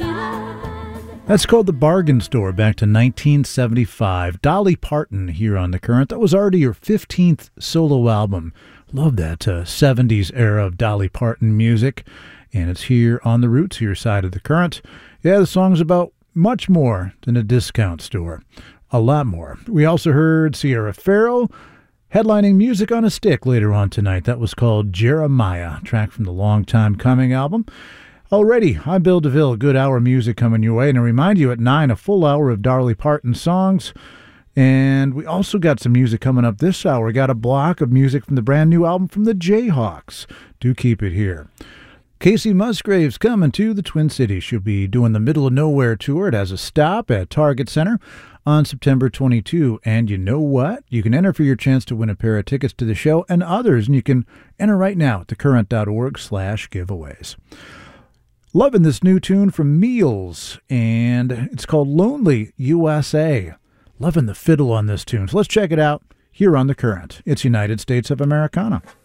That's called The Bargain Store, back to 1975. Dolly Parton here on The Current. That was already her 15th solo album. Love that 70s era of Dolly Parton music. And it's here on The Roots, your side of The Current. Yeah, the song's about much more than a discount store. A lot more. We also heard Sierra Farrell headlining Music on a Stick later on tonight. That was called Jeremiah, a track from the Long Time Coming album. Alrighty, I'm Bill DeVille. Good hour of music coming your way. And I remind you, at 9, a full hour of Dolly Parton songs. And we also got some music coming up this hour. We got a block of music from the brand new album from the Jayhawks. Do keep it here. Casey Musgrave's coming to the Twin Cities. She'll be doing the Middle of Nowhere tour. It has a stop at Target Center on September 22. And you know what? You can enter for your chance to win a pair of tickets to the show and others. And you can enter right now at thecurrent.org/giveaways. Loving this new tune from Meals, and it's called Lonely USA. Loving the fiddle on this tune. So let's check it out here on The Current. It's United States of Americana.